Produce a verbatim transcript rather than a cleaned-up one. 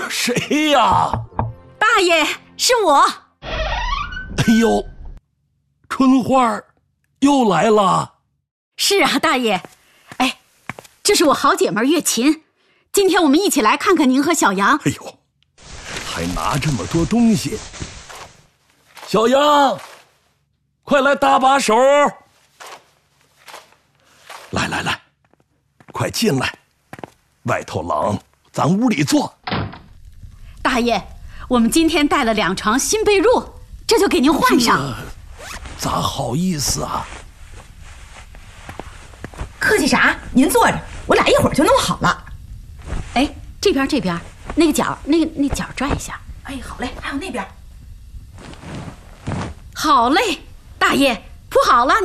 谁呀？ 大爷，是我。 哎呦，春花又来了。 是啊，大爷。哎，这是我好姐妹月琴，今天我们一起来看看您和小杨。 哎呦，还拿这么多东西。小杨，快来搭把手。来来来，快进来，外头冷，咱屋里坐。 大爷，我们今天带了两床新被褥，这就给您换上。 咋好意思啊？ 客气啥？您坐着，我俩一会儿就弄好了。 哎，这边这边，那个角，那个那角拽一下。 哎，好嘞，还有那边。 好嘞，大爷，铺好了。